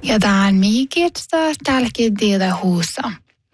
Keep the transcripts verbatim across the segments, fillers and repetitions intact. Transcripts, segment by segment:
Ja tämän miikirsta tälläkin tiedä huussa.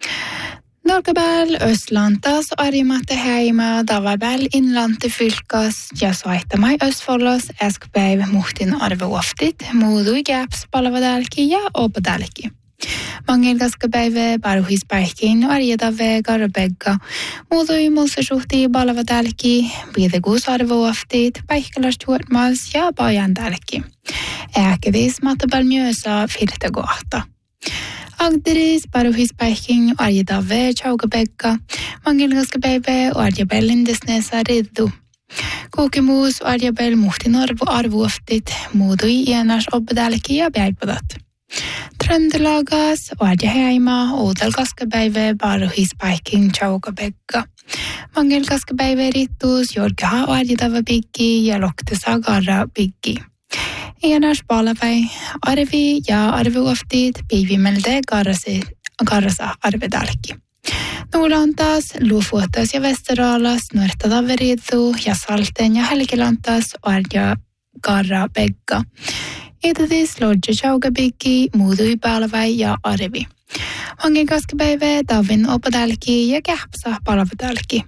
Norgepäl Östlantas arimatte heima tavalpäl inlante fylkas ja soittamai Östfollos äskpäiv muhtin arvuoftit muudui käps palvadälki ja opodälki. Mangel kaskapäivä paruhispäihkin arjedave karabegga muudui muusasuhti palvadälki pidegus arvuoftit päihkälastuotmas ja pajandälki. Äkävis matabal myösa firte kohta. Agderis paruhispäihkin arjedave chaukabegga mangel kaskapäivä arjebellindesnesa riddu. Kokemus arjebell muhtin arvu arvuoftit muudui ienas opodälki ja päivädat. Tröndelagas arja heima uudel kaskapäivä paruhispäihkin chaukabegga. Mangel kaskapäivä rittus jorgaha arjedava pikki ja loktesa garra pikki. Ienas palvai arvi ja arvuoftit piivimelde garrasa arvedalki. Nuulantas, Luufuotas ja Vesteralas, Nuortadaveriddu ja Salten ja Helgelantas arja garra begga. Edadis lodja chaugabikki, muudui palvai ja arvi. Mangel kaskapäivä tavin opodalki ja kähpsa palvadalki.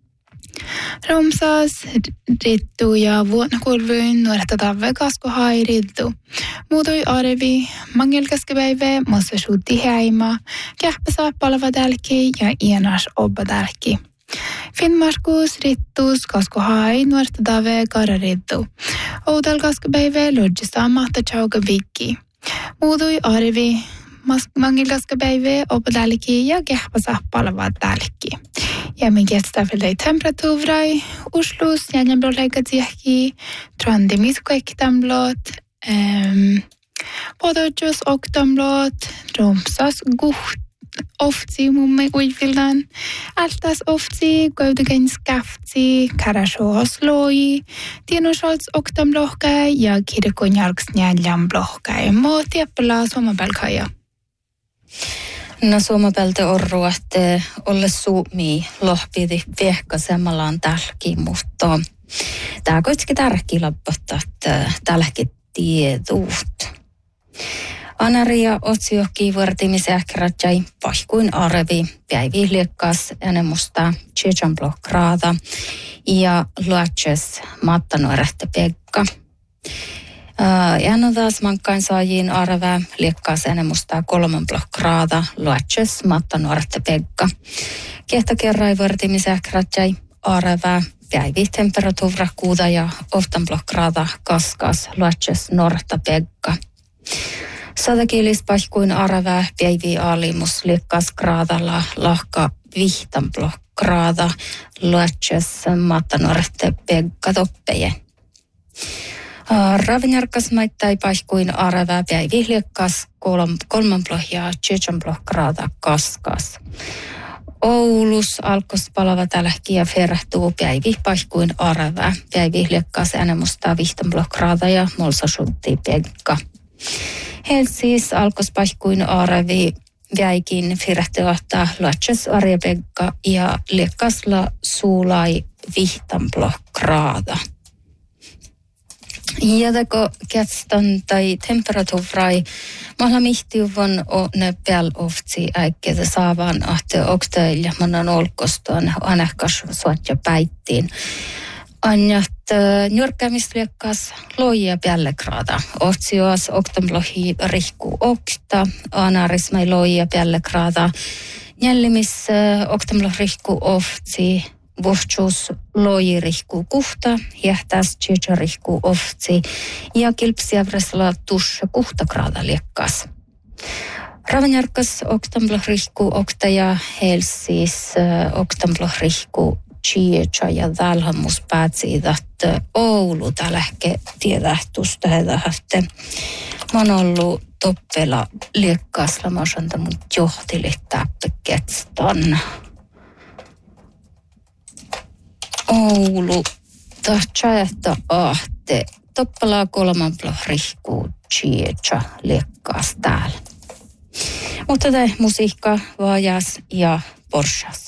Romsas rittu ja vuotnakulvuun nuortadave kaskohai rittu. Muutui arvi, mangel kaskapäivä mossasuutti heima, kähpäsa palvadälki ja ienas obbadälki. Finnmarkus rittus kaskohai nuortadave kararittu. Oudal kaskapäivä lodjista mahta chaugabikki. Muutui arvi, mangel kaskapäivä obbadälki ja kähpäsa palvadälki. Ja min gäststäfälei temperaturai, Oslus jäänjämblålägatiäki, Trandimiskoektamblot, ähm, Podojos oktamblot, Romsas guht, oftsi mumme uivillan, Altas oftsi, Gaudegens kaftsi, Karashoos loi, Tienosolts oktamblokkai ja Kirkonjarks jäänjämblokkai. Mo tieppelaa suomapelkaja. No suomapeltä orru, että olle suumi lohpidi vehkasemallaan tälki, mutta tämä kuitenkin tärkeä lappottaa, että tälläkin tieduut. Anaria otsiohki vuortimisähkärätjäi paikuin arvi, päivi liekkas enemusta tsejanblokraada ja luotses mattanuorehte pekka. Jännotas mankkain saajiin arve liekkaas enemusta kolman blokraada luotses mattanuorehte pekka. Kiehtä kerrai vuortimisähkärätjäi arve päivi temperatuura kuuda ja oftan blokraada kaskas luotses norta pekka. Sadakilis paikkuin arve päivi alimus liekkaas kraadalla lahka vihtan blokraada luotses mattanuorehte pekka toppeje. Ravinjarkas maittai paikkuin arve päivi liekkaas kolman plohjaa tsejan blokraada kaskas. Oulus alkos palava tälläkin ja ferahtuu päivi paikkuin arve päivi liekkaas enemusta vihtan blokraada ja molsasutti pekka. Helsis alkos paikkuin arvi jäikin firehtelahtaa luotses arjepekka ja liekkasla suulai vihtan blokraada. Ja teko kätstan tai temperatuurai mahla mihtiuvon o ne päälofti äikkeitä saavan ahte oktailja manan olkostaan anehkas suotja päittiin. Anjat njörkkäämisliekkas loija päällekraada. Ohtsioas oktamlohi rihku okta, anarismai loija päällekraada. Njällimis oktamlohi rihku ohtsi, vuhtsuus loji rihku kuhta, jähtäs tjeja rihku ohtsi ja kilpsiävresla tussa kuhtakraada liekkas. Ravanjarkas oktamlohi rihku okta ja helsis oktamlohi rihku Chietsa ja Dalhamus päätsi, että Oulu tälähke tiedähtusta hedähte. Mä oon ollut toppela liekkaasla, mä oon mun johtili täppeketstan. Oulu tahtsa, että ahte toppelaa kolmanplo rihkuu Chietsa liekkaas täällä. Mutta tämä musiikka vaajas ja porshas.